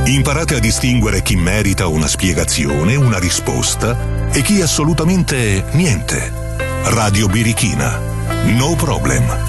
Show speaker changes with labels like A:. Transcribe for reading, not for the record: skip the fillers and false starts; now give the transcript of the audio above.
A: Imparate a distinguere chi merita una spiegazione, una risposta e chi assolutamente niente. Radio Birichina. No problem.